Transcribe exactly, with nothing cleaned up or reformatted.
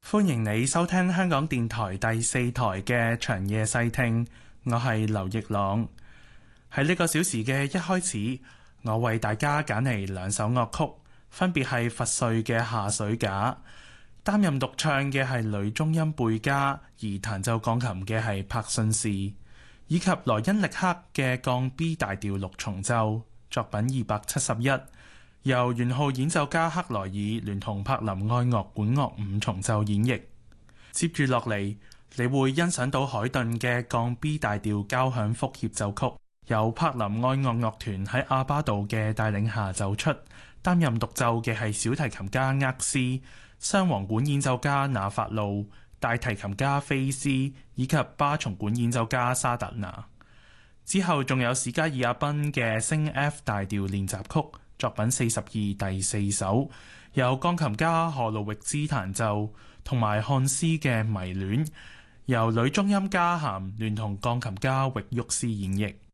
歡迎你收聽香港電台第四台嘅長夜細聽，我係劉奕朗。喺呢個小時嘅一開始，我為大家揀嚟兩首樂曲，分別係佛瑞嘅下水架，擔任獨唱嘅係女中音貝嘉，而彈奏鋼琴嘅係柏信士，以及萊茵力克嘅降 B 大調六重奏作品二百七十一，由圓號演奏家克萊爾聯同柏林愛樂管樂五重奏演繹。接住落嚟，你會欣賞到海頓嘅降 B 大調交響曲協奏曲，由柏林愛樂樂團喺阿巴杜嘅帶領下奏出。擔任獨奏嘅係小提琴家厄斯、雙簧管演奏家那法路、大提琴家菲斯以及巴松管演奏家沙達拿。之後仲有史加爾阿賓嘅升 F 大調練習曲作品四十二第四首，由鋼琴家何路易茲彈奏，同埋漢斯嘅迷戀，由女中音嘉咸聯同鋼琴家域沃斯演繹。